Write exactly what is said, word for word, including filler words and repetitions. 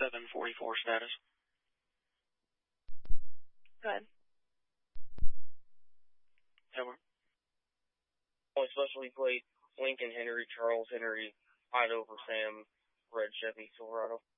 seven forty-four status. Go ahead. Over. Only specialty plate, Lincoln Henry, Charles Henry, Idaho for Sam, red Chevy Silverado.